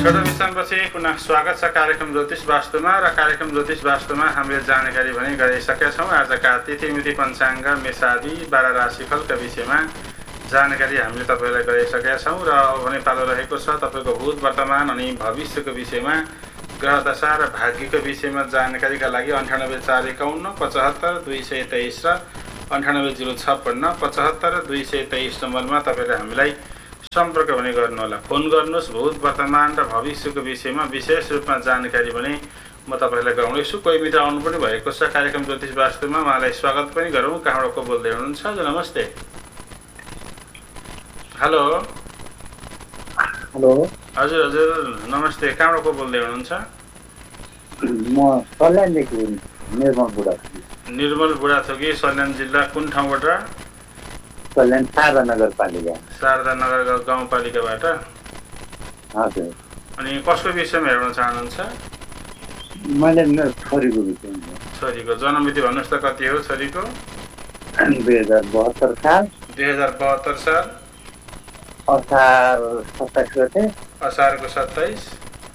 छोटो विश्रामपछि पुनः स्वागत छ कार्यक्रम ज्योतिष वास्तुमा र कार्यक्रम ज्योतिष वास्तुमा हामीले जानकारी भने गराइसकेका छौँ। आजका तिथिमिति पञ्चाङ्ग मेषादि 12 राशिफलका विषयमा जानकारी हामीले तपाईँलाई गराइसकेका छौँ र भने पालो रहेको छ तपाईँको भूत वर्तमान अनि भविष्यको विषयमा ग्रह दशा र भाग्यको विषयमा जानकारीका लागि 9841 75 223 र 9806 75 223 नम्बरमा तपाईँले हामीलाई सम्पर्क भने गर्नुहोला। फोन गर्नुहोस्। भूत वर्तमान र भविष्यको विषयमा विशेष रूपमा जानकारी भने म तपाईँलाई गराउँदैछु। कोही मित्र आउनु पनि भएको छ कार्यक्रम ज्योतिष वास्तुमा, उहाँलाई स्वागत पनि गरौँ। कहाँबाट को बोल्दै हुनुहुन्छ? नमस्ते। Hello hello. हजुर हजुर नमस्ते। कहाँबाट को बोल्दै हुनुहुन्छ? म सल्यानदेखि निर्मल बुढाथोकी। निर्मल बुढाथोकी, सल्यान जिल्ला कुन ठाउँबाट? सल्यान शारदा नगरपालिका। शारदा नगर गाउँपालिकाबाट। हजुर। अनि कसको विषयमा हेर्न चाहनुहुन्छ? मैले मेरो छोरीको विषयमा। छोरीको जन्ममिति भन्नुहोस् त कति हो छोरीको? 2072 साल। 2072 साल असार 27 गते। असारको 27।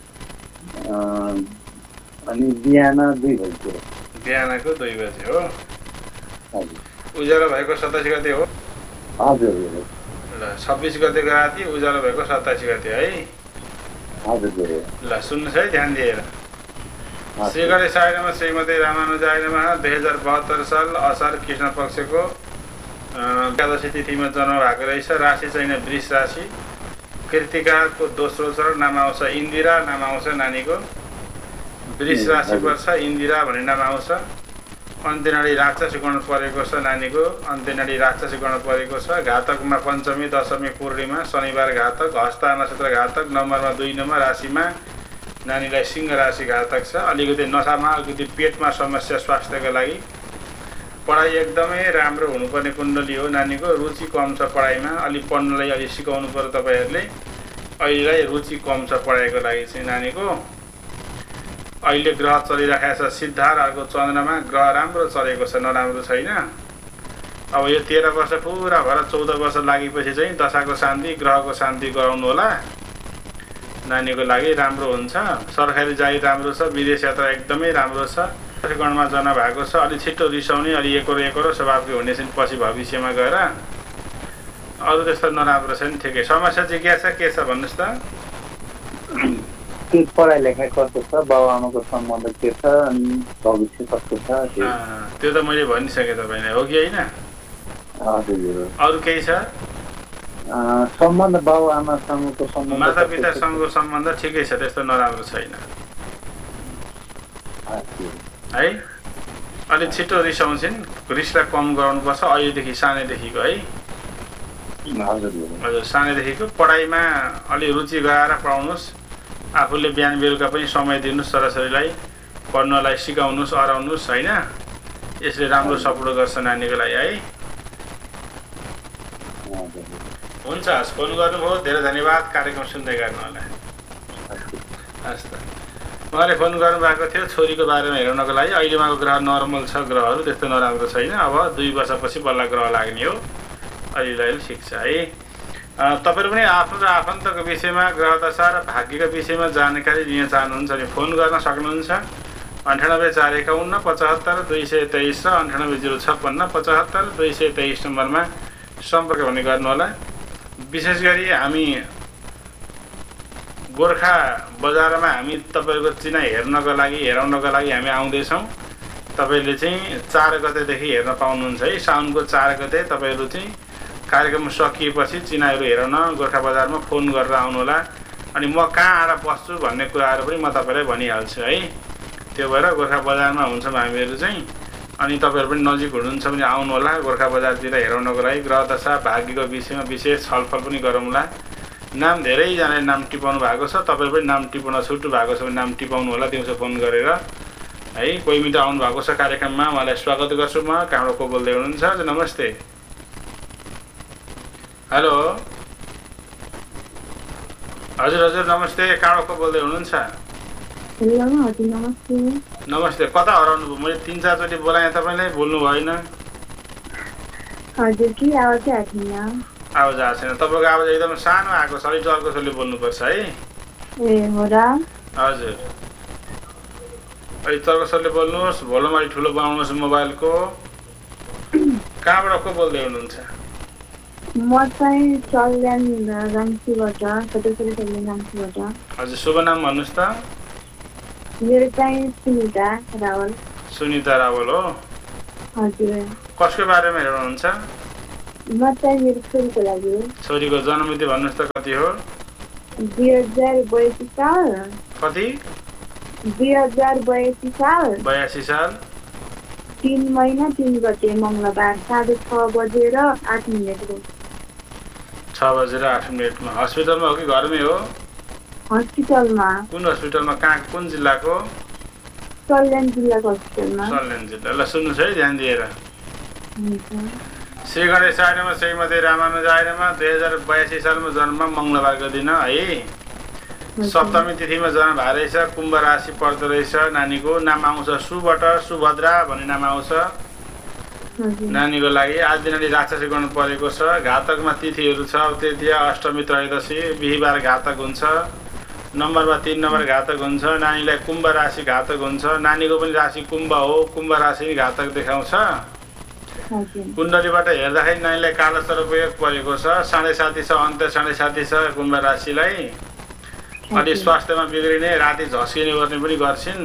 अनि बिहान 2 बजे। बिहानको 2 बजे हो। हजुर। उज्यालो भएको 27 गते हो। हजुर। ल 26 गतेको राति उज्यालो भएको 27 गते है। हजुर। ल सुन्नुहोस् है ध्यान दिएर। श्री गणेशाय नमः, श्रीमती रामानुजाय नमः। 2072 साल असार कृष्ण पक्षको एकादशी तिथिमा जन्म भएको रहेछ। राशि चाहिँ वृष राशि। कृतिकाको दोस्रो चरण, नाम आउँछ इन्दिरा, नाम आउँछ नानीको। वृष राशि पर्छ, इन्दिरा भन्ने नाम आउँछ। अन्त्यनाडी राक्षस गण परेको छ नानीको। अन्त्यनाडी राक्षस गण परेको छ। घातकमा पञ्चमी, दशमी, पूर्णिमा, शनिबार घातक, हस्ता नक्षत्र घातक, नम्बरमा 2 नम्बर, राशिमा नानीलाई सिंह राशि घातक छ। अलिकति नसामा, अलिकति पेटमा समस्या स्वास्थ्यको लागि। पढाइ एकदमै राम्रो हुनुपर्ने कुण्डली हो नानीको। रुचि कम छ पढाइमा, अलि पढ्नलाई अलि सिकाउनु पर्यो तपाईँहरूले। अहिलेलाई रुचि कम छ पढाइको लागि चाहिँ नानीको। अहिले ग्रह चलिरहेको छ सिद्धार, अर्को चन्द्रमा। ग्रह राम्रो चलेको छ, नराम्रो छैन। अब यो 13 वर्ष पुरा भएर 14 वर्ष लागेपछि चाहिँ दशाको शान्ति, ग्रहको शान्ति गराउनु होला। नानीको लागि राम्रो हुन्छ। सरकारी जागिर राम्रो छ। विदेश यात्रा एकदमै राम्रो छ। गणमा जन्म भएको छ। अलि छिटो रिसाउने, अलि एकरो स्वभावको हुने चाहिँ पछि भविष्यमा गएर। अरू त्यस्तो नराम्रो छ नि, ठिकै। समस्या जिज्ञासा के छ भन्नुहोस् त? के पढाइ लेखाइ कस्तो छ, बाबुआमाको सम्बन्ध के छ, अनि भविष्य कस्तो छ? त्यो त मैले भनिसकेँ तपाईँलाई, हो कि होइन? हजुर। अरू केही छ? सम्बन्ध बाबुआमासँगको सम्बन्ध, मातापितासँगको सम्बन्ध ठिकै छ, त्यस्तो नराम्रो छैन है। अलिक छिटो रिसाउँछन्, रिसलाई कम गराउनुपर्छ अहिलेदेखि, सानैदेखिको है। हजुर, सानैदेखिको पढाइमा अलि रुचि गराएर पढाउनुहोस्। आफूले बिहान बेलुका पनि समय दिनुहोस् छोराछोरीलाई, पढ्नलाई सिकाउनुहोस्, अराउनुहोस् होइन। यसले राम्रो सपोर्ट गर्छ नानीको लागि है। हुन्छ, फोन गर्नुभयो, धेरै धन्यवाद। कार्यक्रम सुन्दै गर्नु होला। हस् त। उहाँले फोन गर्नुभएको थियो छोरीको बारेमा हेर्नको लागि। अहिले उहाँको ग्रह नर्मल छ, ग्रहहरू त्यस्तो नराम्रो छैन। अब 2 वर्षपछि बल्ल ग्रह लाग्ने हो। अहिले ठिक छ है। तपाईँहरू पनि आफ्नो र आफन्तको विषयमा, ग्रह दशा र भाग्यको विषयमा जानकारी लिन चाहनुहुन्छ भने फोन गर्न सक्नुहुन्छ। 9841 75 223 र 9806 75 223 नम्बरमा सम्पर्क भने गर्नुहोला। विशेष गरी हामी गोर्खा बजारमा हामी तपाईँहरूको चिना हेर्नको लागि, हेराउनको लागि हामी आउँदैछौँ। तपाईँले चाहिँ 4 गतेदेखि हेर्न पाउनुहुन्छ है। साउनको 4 गते तपाईँहरू चाहिँ कार्यक्रम सकिएपछि चिनाहरू हेराउन गोर्खा बजारमा फोन गरेर आउनुहोला। अनि म कहाँ आएर बस्छु भन्ने कुराहरू पनि म तपाईँलाई भनिहाल्छु है। त्यो भएर गोर्खा बजारमा हुन्छौँ हामीहरू चाहिँ। अनि तपाईँहरू पनि नजिक हुनुहुन्छ भने आउनुहोला गोर्खा बजारतिर हेराउनको लागि। ग्रह दशा भाग्यको विषयमा विशेष छलफल पनि गरौँला। नाम धेरैजनाले नाम टिपाउनु भएको छ। तपाईँ पनि नाम टिपाउन छुट्नु भएको छ भने नाम टिपाउनु होला दिउँसो फोन गरेर है। कोही मित्र आउनु भएको छ कार्यक्रममा, उहाँलाई स्वागत गर्छु म। कहाँबाट को बोल्दै हुनुहुन्छ? नमस्ते। हेलो हजुर हजुर नमस्ते। कहाँबाट को बोल्दै हुनुहुन्छ? नमस्ते। कता हराउनु भयो? मैले 3-4 चोटि बोलाएँ, तपाईँलाई बोल्नु भएन। हजुर कि आवाज आएको छैन। आवाज आएको छैन। तपाईँको आवाज एकदम सानो आएको छ। अलिक अर्कोले बोल्नुपर्छ है। ए हो र हजुर अहिले तर्कसरले बोल्नुहोस् भोलुम अलि ठुलो बनाउनुहोस् मोबाइलको कहाँबाट को बोल्दै हुनुहुन्छ म चाहिँ चल्यान गाङ्सीबाट सदस्यले चल्यान गाङ्सीबाट हजुर शुभ नाम भन्नुहोस् त मेरो चाहिँ सुनिता रावल सुनिता रावल हो हजुर कसको बारेमा हेर्नुहुन्छ म चाहिँ मेरो छोरीको लागि छोरीको जन्ममिति भन्नुहोस् त कति हो 2082 साल कति 2082 साल 82 साल 3 महिना 3 गते मङ्गलबार 6:30 बजेर 8 मिनेटको 6:08 हस्पिटलमा हो कि घरमै हो हस्पिटलमा कुन हस्पिटलमा कहाँ कुन जिल्लाको चल्यान जिल्लाको हस्पिटलमा सल्यान जिल्ला ल सुन्नुहोस् है ध्यान दिएर हुन्छ श्री गणेश आयनमा श्रीमती रामानुजाय नमः 2082 सालमा जन्म मङ्गलबारको दिन है सप्तमी तिथिमा जन्म भएको रहेछ कुम्भ राशि पर्दो रहेछ नानीको नाम आउँछ सुबाट सुभद्रा भन्ने नाम आउँछ नानीको लागि आज दिन अलि राक्षसी गर्नु परेको छ घातकमा तिथिहरू छ तृतीया अष्टमी त्रयोदशी बिहिबार घातक हुन्छ नम्बरमा 3 नम्बर घातक हुन्छ नानीलाई कुम्भ राशि घातक हुन्छ नानीको पनि राशि कुम्भ हो कुम्भ राशि घातक देखाउँछ कुण्डलीबाट हेर्दाखेरि नानीलाई कालो सर्पयोग परेको छ 7.5 छ अन्त्य 7.5 छ कुम्भ राशिलाई अलि स्वास्थ्यमा बिग्रिने राति झस्किने गर्ने पनि गर्छिन्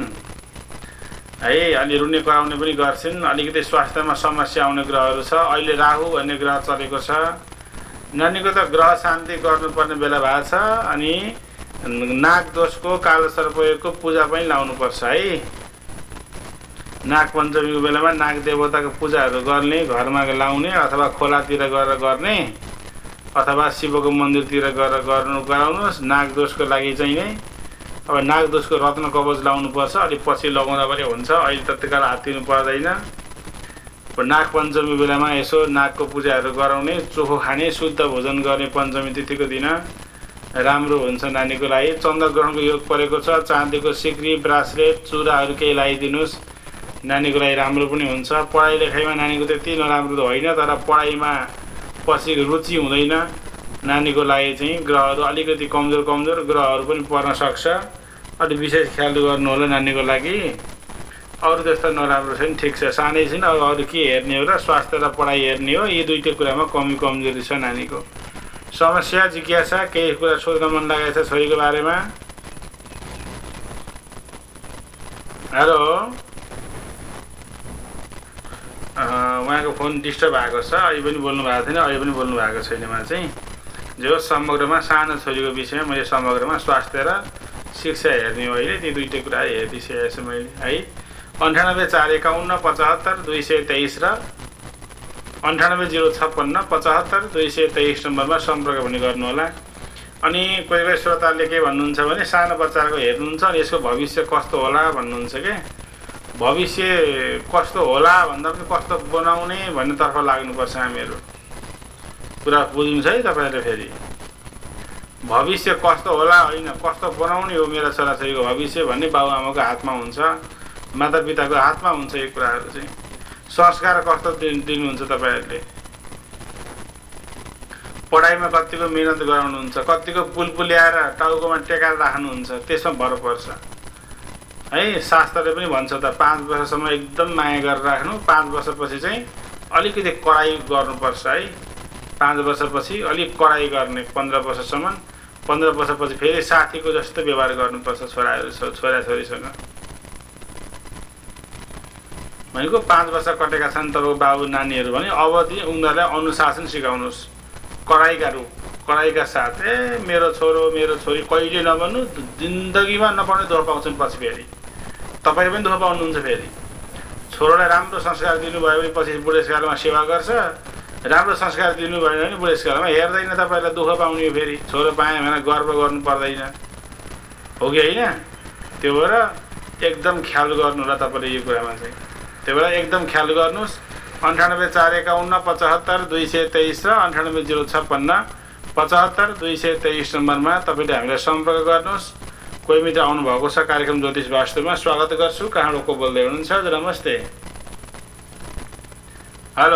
है अलि रुने कराउने पनि गर्छिन् अलिकति स्वास्थ्यमा समस्या आउने ग्रहहरू छ अहिले राहु भन्ने ग्रह चलेको छ नानीको त ग्रह शान्ति गर्नुपर्ने बेला भएको छ अनि नाग दोषको कालो सर्पयोगको पूजा पनि लाउनुपर्छ है नाग पञ्चमीको बेलामा नाग देवताको पूजाहरू गर्ने घरमा लाउने अथवा खोलातिर गएर गर्ने अथवा शिवको मन्दिरतिर गएर गराउनुहोस् नाग दोषको लागि चाहिँ नै अब नाग दोषको रत्न कवच लाउनुपर्छ अलि पछि लगाउँदा पनि हुन्छ अहिले तत्काल हात्तिनु पर्दैन नाग पञ्चमी बेलामा यसो नागको पूजाहरू गराउने चोखो खाने शुद्ध भोजन गर्ने पञ्चमी तिथिको दिन राम्रो हुन्छ नानीको लागि चन्द्रग्रहणको योग परेको छ चाँदीको सिक्री ब्रासलेट चुराहरू केही लगाइदिनुहोस् नानीको लागि राम्रो पनि हुन्छ पढाइ लेखाइमा नानीको त्यति नराम्रो त होइन तर पढाइमा पछि रुचि हुँदैन नानीको लागि चाहिँ ग्रहहरू अलिकति कमजोर ग्रहहरू पनि पर्न सक्छ अलि विशेष ख्याल गर्नु होला नानीको लागि अरू त्यस्तो नराम्रो छैन ठिक छ सानै छैन अब अरू के हेर्ने हो र स्वास्थ्य र पढाइ हेर्ने हो यी दुईटै कुरामा कमजोरी छ नानीको समस्या जिज्ञासा केही कुरा सोध्न मन लागेको छ छोरीको बारेमा हेलो उहाँको फोन डिस्टर्ब भएको छ अहिले पनि बोल्नु भएको थिएन अहिले पनि बोल्नु भएको छैन उहाँ चाहिँ जो समग्रमा सानो छोरीको विषयमा मैले समग्रमा स्वास्थ्य र शिक्षा हेर्ने हो अहिले ती दुईटै कुरा हेरिसकेको छु मैले है 9841517223 र 9805577223 नम्बरमा सम्पर्क पनि गर्नु होला अनि कोही श्रोताले के भन्नुहुन्छ भने सानो बच्चाको हेर्नुहुन्छ अनि यसको भविष्य कस्तो होला भन्नुहुन्छ के भविष्य कस्तो होला भन्दा पनि कस्तो बनाउने भन्नेतर्फ लाग्नुपर्छ हामीहरू कुरा बुझ्नुहुन्छ है तपाईँहरूले फेरि भविष्य कस्तो होला होइन कस्तो बनाउने हो मेरो छोराछोरीको भविष्य भन्ने बाबुआमाको हातमा हुन्छ मातापिताको हातमा हुन्छ यो कुराहरू चाहिँ संस्कार कस्तो दिनुहुन्छ तपाईँहरूले पढाइमा कतिको मिहिनेत गराउनुहुन्छ कतिको पुल ल्याएर टाउकोमा टेकाएर राख्नुहुन्छ त्यसमा भर पर्छ है शास्त्रले पनि भन्छ त 5 वर्षसम्म एकदम माया गरेर राख्नु 5 वर्षपछि चाहिँ अलिकति कडाइ गर्नुपर्छ है 5 वर्षपछि अलिक कडाइ गर्ने 15 वर्षसम्म 15 वर्षपछि फेरि साथीको जस्तो व्यवहार गर्नुपर्छ छोराछोरीसँग भनेको 5 वर्ष कटेका छन् तपाईँको बाबु नानीहरू भने अब उनीहरूलाई अनुशासन सिकाउनुहोस् कडाइका साथ मेरो छोरो मेरो छोरी कहिले नभन्नु जिन्दगीमा नपाउने दुःख पाउँछन् पछि फेरि तपाईले पनि दुःख पाउनुहुन्छ फेरि छोरोलाई राम्रो संस्कार दिनुभयो भने पछि बुढेसकालमा सेवा गर्छ राम्रो संस्कार दिनु भएन भने बुढेसकालमा हेर्दैन तपाईलाई दुःख पाउने फेरि छोरो पाएँ भने गर्व गर्नु पर्दैन हो कि होइन त्यो भएर एकदम ख्याल गर्नु र तपाईले यो कुरामा चाहिँ त्यो भएर एकदम ख्याल गर्नुहोस् 9841517223 र 9805577223 नम्बरमा तपाईले हामीलाई सम्पर्क गर्नुहोस् कोही मित्र आउनु भएको छ कार्यक्रम ज्योतिष वास्तुमा स्वागत गर्छु कहाँबाट को बोल्दै हुनुहुन्छ हजुर नमस्ते हेलो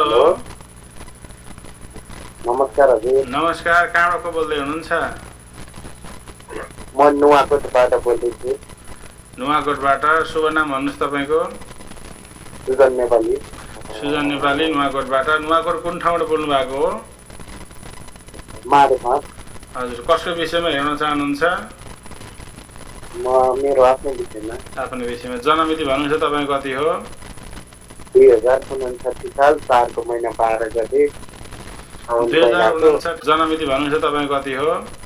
नमस्कार हजुर नमस्कार कहाँबाट को बोल्दै हुनुहुन्छ म नुवाकोटबाट बोल्दैछु। नुवाकोटबाट। शुभ नाम भन्नुहोस् तपाईँको? सुजन नेपाली। सुजन नेपाली नुवाकोटबाट। नुवाकोट कुन ठाउँबाट बोल्नु भएको हो? माधेमा। हजुर, कसको विषयमा हेर्न चाहनुहुन्छ? मेरो आफ्नै विषयमा। आफ्नो विषयमा। जन्ममिति भन्नुहुन्छ तपाईँ कति हो? 2059 साल 4 को महिना 12 गते। 2059 जन्ममिति भन्नुहुन्छ तपाईँ कति हो?